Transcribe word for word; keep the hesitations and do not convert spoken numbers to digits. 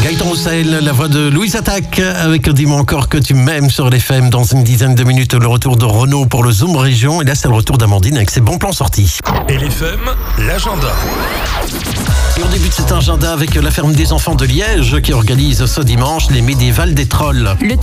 Gaëtan Roussel, la voix de Louise Attaque, avec Dis-moi encore que tu m'aimes sur les F M. Dans une dizaine de minutes, le retour de Renaud pour le Zoom Région. Et là, c'est le retour d'Amandine avec ses bons plans sortis. Et les F M, l'agenda. Et on débute cet agenda avec la ferme des enfants de Liège qui organise ce dimanche les Médiévales des Trolls. Le